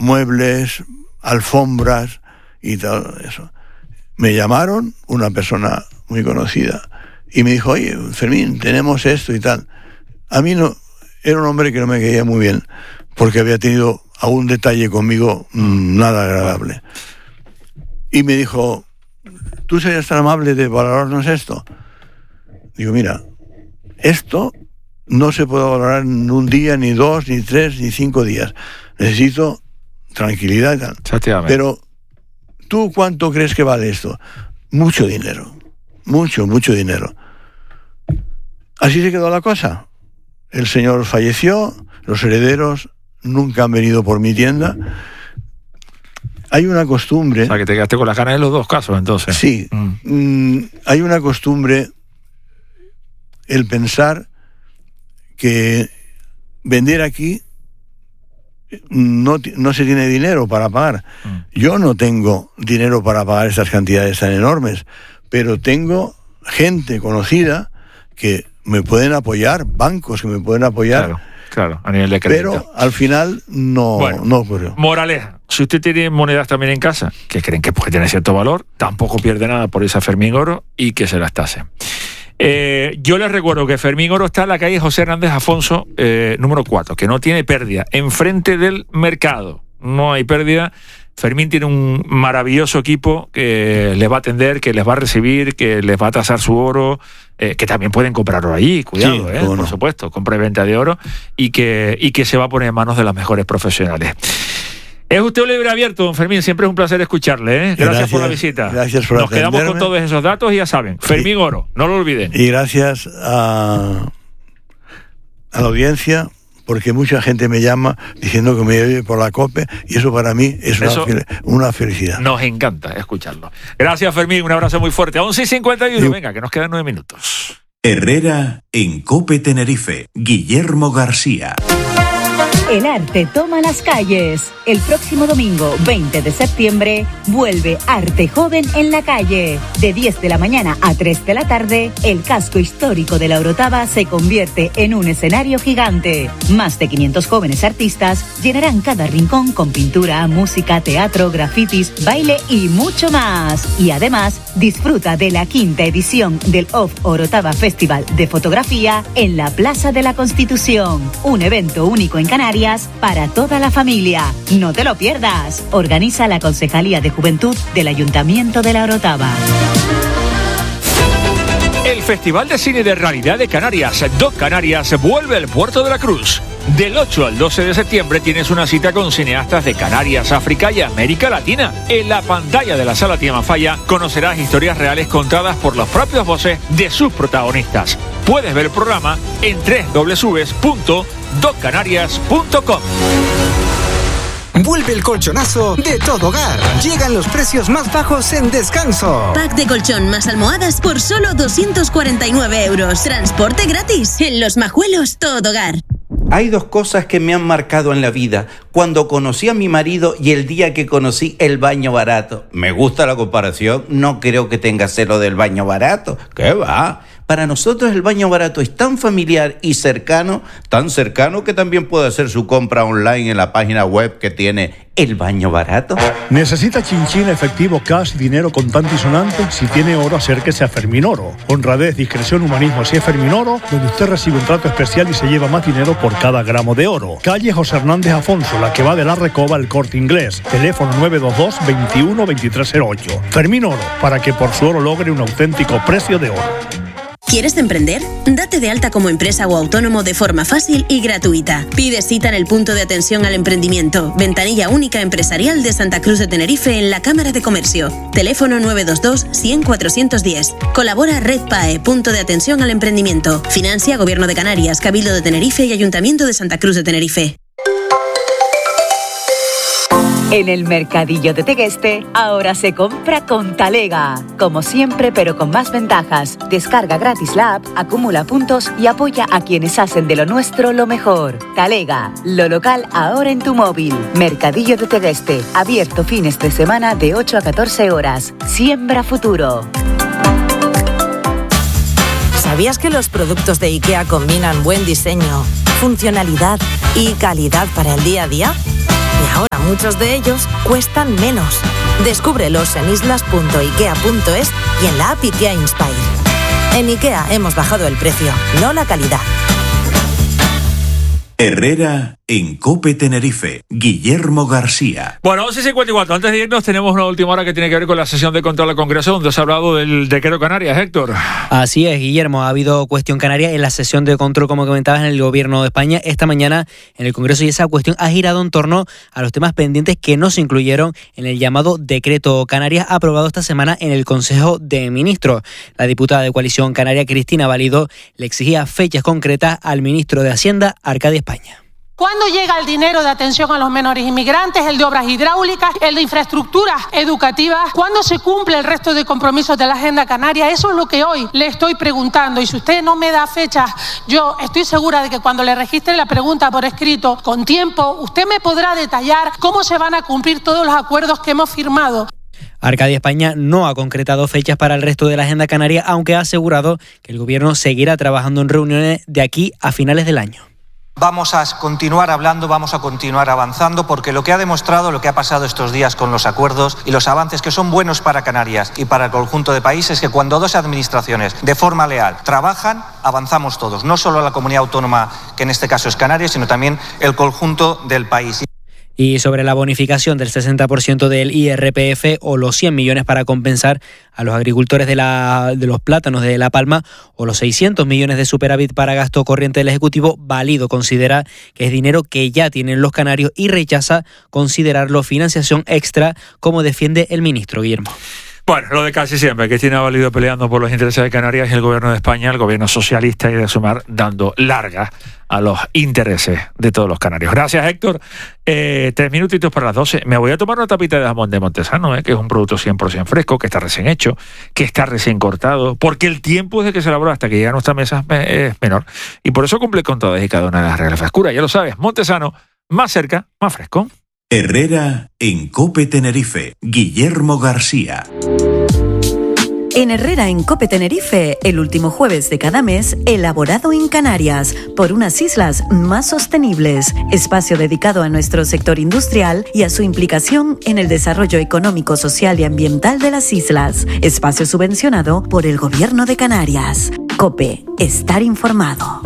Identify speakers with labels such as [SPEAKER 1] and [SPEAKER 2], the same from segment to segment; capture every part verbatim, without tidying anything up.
[SPEAKER 1] muebles, alfombras y todo eso. Me llamaron una persona muy conocida y me dijo, oye, Fermín, tenemos esto y tal. A mí no, era un hombre que no me caía muy bien, porque había tenido algún detalle conmigo mmm, nada agradable. Y me dijo, ¿tú serías tan amable de valorarnos esto? Digo, mira, esto no se puede valorar en un día, ni dos, ni tres, ni cinco días. Necesito tranquilidad y tal. Pero, ¿tú cuánto crees que vale esto? Mucho dinero. Mucho, mucho dinero. Así se quedó la cosa. El señor falleció, los herederos nunca han venido por mi tienda. Hay una costumbre...
[SPEAKER 2] O sea, que te quedaste con las ganas de los dos casos, entonces.
[SPEAKER 1] Sí. Mm. Mm, hay una costumbre, el pensar que vender aquí no, no se tiene dinero para pagar. Mm. Yo no tengo dinero para pagar estas cantidades tan enormes, pero tengo gente conocida que me pueden apoyar, bancos que me pueden apoyar.
[SPEAKER 2] Claro, claro, a nivel de crédito.
[SPEAKER 1] Pero al final no,
[SPEAKER 2] bueno,
[SPEAKER 1] no ocurrió.
[SPEAKER 2] Moraleja, si usted tiene monedas también en casa, que creen que puede tener cierto valor, tampoco pierde nada por esa Fermín Oro y que se las tase. Eh, yo les recuerdo que Fermín Oro está en la calle José Hernández Afonso, eh, número cuatro, que no tiene pérdida, enfrente del mercado. No hay pérdida. Fermín tiene un maravilloso equipo que les va a atender, que les va a recibir, que les va a tasar su oro, eh, que también pueden comprar oro allí, cuidado, sí, eh, por no. supuesto, compra y venta de oro, y que, y que se va a poner en manos de las mejores profesionales. Es usted un libre abierto, don Fermín, siempre es un placer escucharle, ¿eh? Gracias, gracias por la visita.
[SPEAKER 1] Gracias por
[SPEAKER 2] Nos
[SPEAKER 1] atenderme.
[SPEAKER 2] Quedamos con todos esos datos y ya saben, Fermín Oro, no lo olviden.
[SPEAKER 1] Y gracias a, a la audiencia, porque mucha gente me llama diciendo que me oye por la COPE, y eso para mí es una, fel- una felicidad.
[SPEAKER 2] Nos encanta escucharlo. Gracias, Fermín, un abrazo muy fuerte. A once y cincuenta y uno, sí. Venga, que nos quedan nueve minutos.
[SPEAKER 3] Herrera en COPE Tenerife, Guillermo García.
[SPEAKER 4] El arte toma las calles. El próximo domingo, veinte de septiembre, vuelve Arte Joven en la calle. De diez de la mañana a tres de la tarde, el casco histórico de la Orotava se convierte en un escenario gigante. Más de quinientos jóvenes artistas llenarán cada rincón con pintura, música, teatro, grafitis, baile y mucho más. Y además, disfruta de la quinta edición del Off Orotava Festival de Fotografía en la Plaza de la Constitución. Un evento único en Canarias para toda la familia. No te lo pierdas. Organiza la Concejalía de Juventud del Ayuntamiento de la Orotava.
[SPEAKER 2] El Festival de Cine de Realidad de Canarias, Doc Canarias, vuelve al Puerto de la Cruz. Del ocho al doce de septiembre tienes una cita con cineastas de Canarias, África y América Latina. En la pantalla de la Sala Tiamafaya conocerás historias reales contadas por las propias voces de sus protagonistas. Puedes ver el programa en doble u doble u doble u punto doc canarias punto com.
[SPEAKER 5] Vuelve el colchonazo de Todo Hogar. Llegan los precios más bajos en descanso.
[SPEAKER 6] Pack de colchón más almohadas por solo doscientos cuarenta y nueve euros. Transporte gratis en Los Majuelos Todo Hogar.
[SPEAKER 7] Hay dos cosas que me han marcado en la vida. Cuando conocí a mi marido y el día que conocí el baño barato. Me gusta la comparación. No creo que tenga celo del baño barato. ¿Qué va? Para nosotros el baño barato es tan familiar y cercano, tan cercano que también puede hacer su compra online en la página web que tiene El Baño Barato.
[SPEAKER 8] ¿Necesita chinchín, efectivo, cash, dinero contante y sonante? Si tiene oro, acérquese a Fermín Oro. Honradez, discreción, humanismo, si es Fermín Oro, donde usted recibe un trato especial y se lleva más dinero por cada gramo de oro. Calle José Hernández Afonso, la que va de la Recoba al Corte Inglés. Teléfono nueve dos dos, veintiuno, veintitrés cero ocho. Fermín Oro, para que por su oro logre un auténtico precio de oro.
[SPEAKER 6] ¿Quieres emprender? Date de alta como empresa o autónomo de forma fácil y gratuita. Pide cita en el punto de atención al emprendimiento, ventanilla única empresarial de Santa Cruz de Tenerife en la Cámara de Comercio. Teléfono nueve dos dos, cien, cuatrocientos diez. Colabora Red P A E, punto de atención al emprendimiento. Financia Gobierno de Canarias, Cabildo de Tenerife y Ayuntamiento de Santa Cruz de Tenerife.
[SPEAKER 4] En el Mercadillo de Tegueste, ahora se compra con Talega. Como siempre, pero con más ventajas. Descarga gratis la app, acumula puntos y apoya a quienes hacen de lo nuestro lo mejor. Talega, lo local ahora en tu móvil. Mercadillo de Tegueste, abierto fines de semana de ocho a catorce horas. Siembra futuro.
[SPEAKER 9] ¿Sabías que los productos de IKEA combinan buen diseño, funcionalidad y calidad para el día a día? Y ahora muchos de ellos cuestan menos. Descúbrelos en islas punto ikea punto es y en la app IKEA Inspire. En IKEA hemos bajado el precio, no la calidad.
[SPEAKER 3] Herrera en COPE Tenerife. Guillermo García.
[SPEAKER 2] Bueno, once cincuenta y cuatro. Antes de irnos tenemos una última hora que tiene que ver con la sesión de control del Congreso, donde se ha hablado del decreto Canarias, Héctor.
[SPEAKER 10] Así es, Guillermo. Ha habido cuestión canaria en la sesión de control, como comentabas, en el Gobierno de España esta mañana en el Congreso, y esa cuestión ha girado en torno a los temas pendientes que no se incluyeron en el llamado decreto Canarias aprobado esta semana en el Consejo de Ministros. La diputada de Coalición Canaria, Cristina Valido, le exigía fechas concretas al ministro de Hacienda, Arcadio España.
[SPEAKER 11] ¿Cuándo llega el dinero de atención a los menores inmigrantes, el de obras hidráulicas, el de infraestructuras educativas? ¿Cuándo se cumple el resto de compromisos de la Agenda Canaria? Eso es lo que hoy le estoy preguntando. Y si usted no me da fechas, yo estoy segura de que cuando le registre la pregunta por escrito, con tiempo, usted me podrá detallar cómo se van a cumplir todos los acuerdos que hemos firmado.
[SPEAKER 10] Arcadia España no ha concretado fechas para el resto de la Agenda Canaria, aunque ha asegurado que el Gobierno seguirá trabajando en reuniones de aquí a finales del año.
[SPEAKER 12] Vamos a continuar hablando, vamos a continuar avanzando, porque lo que ha demostrado, lo que ha pasado estos días con los acuerdos y los avances que son buenos para Canarias y para el conjunto de países, es que cuando dos administraciones de forma leal trabajan, avanzamos todos, no solo la comunidad autónoma, que en este caso es Canarias, sino también el conjunto del país.
[SPEAKER 10] Y sobre la bonificación del sesenta por ciento del I R P F o los cien millones para compensar a los agricultores de, la, de los plátanos de La Palma o los seiscientos millones de superávit para gasto corriente del Ejecutivo, Valido considera que es dinero que ya tienen los canarios y rechaza considerarlo financiación extra, como defiende el ministro Guillermo.
[SPEAKER 2] Bueno, lo de casi siempre, que tiene Valido peleando por los intereses de Canarias y el Gobierno de España, el Gobierno socialista y de Sumar, dando larga a los intereses de todos los canarios. Gracias, Héctor. Eh, tres minutitos para las doce. Me voy a tomar una tapita de jamón de Montesano, eh, que es un producto cien por ciento fresco, que está recién hecho, que está recién cortado, porque el tiempo desde que se elaboró hasta que llega a nuestra mesa es menor. Y por eso cumple con todas y cada una de las reglas de frescura. Ya lo sabes, Montesano, más cerca, más fresco.
[SPEAKER 3] Herrera en COPE Tenerife. Guillermo García.
[SPEAKER 4] En Herrera en COPE Tenerife, el último jueves de cada mes, elaborado en Canarias, por unas islas más sostenibles. Espacio dedicado a nuestro sector industrial y a su implicación en el desarrollo económico, social y ambiental de las islas. Espacio subvencionado por el Gobierno de Canarias. COPE, estar informado.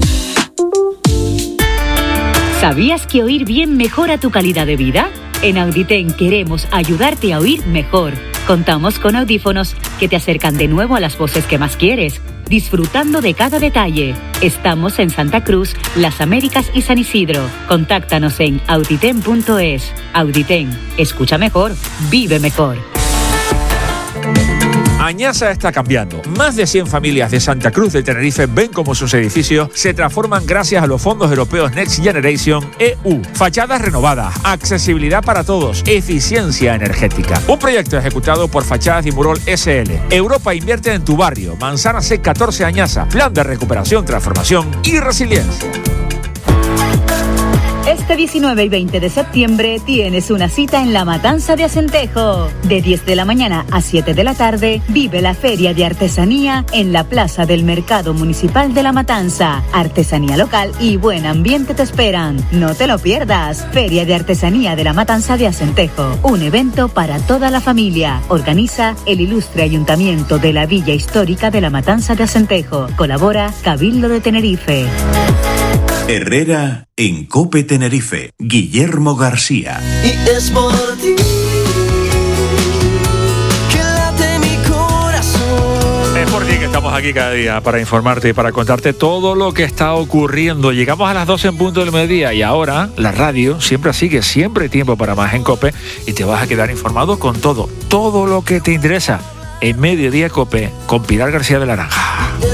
[SPEAKER 13] ¿Sabías que oír bien mejora tu calidad de vida? En Auditen queremos ayudarte a oír mejor. Contamos con audífonos que te acercan de nuevo a las voces que más quieres, disfrutando de cada detalle. Estamos en Santa Cruz, Las Américas y San Isidro. Contáctanos en auditen punto es. Auditen, escucha mejor, vive mejor.
[SPEAKER 2] Añasa está cambiando. Más de cien familias de Santa Cruz de Tenerife ven cómo sus edificios se transforman gracias a los fondos europeos Next Generation E U. Fachadas renovadas, accesibilidad para todos, eficiencia energética. Un proyecto ejecutado por Fachadas y Murol S L. Europa invierte en tu barrio. Manzana C catorce Añasa. Plan de recuperación, transformación y resiliencia.
[SPEAKER 4] Este diecinueve y veinte de septiembre tienes una cita en La Matanza de Acentejo. De diez de la mañana a siete de la tarde, vive la Feria de Artesanía en la Plaza del Mercado Municipal de La Matanza. Artesanía local y buen ambiente te esperan. No te lo pierdas. Feria de Artesanía de La Matanza de Acentejo. Un evento para toda la familia. Organiza el ilustre Ayuntamiento de la Villa Histórica de La Matanza de Acentejo. Colabora Cabildo de Tenerife.
[SPEAKER 3] Herrera en COPE Tenerife. Guillermo García.
[SPEAKER 14] Y es por ti que late mi corazón.
[SPEAKER 2] Es por ti que estamos aquí cada día para informarte y para contarte todo lo que está ocurriendo. Llegamos a las doce en punto del mediodía y ahora la radio siempre sigue, siempre hay tiempo para más en COPE y te vas a quedar informado con todo, todo lo que te interesa en Mediodía COPE con Pilar García de la Naranja.